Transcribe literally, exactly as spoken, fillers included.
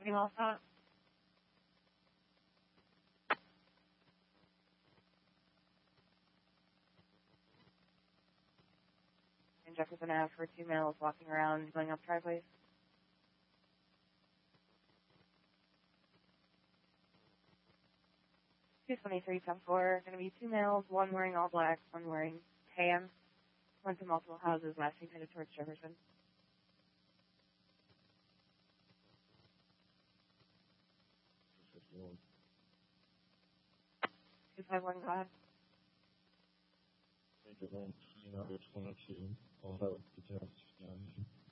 Any mile stop? And Jefferson Ave for two males walking around, going up driveways. two twenty-three, ten four, going to be two males, one wearing all black, one wearing tan. Went to multiple houses, lastly headed towards Jefferson. two five one, go ahead. Major one, twenty-two, I'll have the test down here.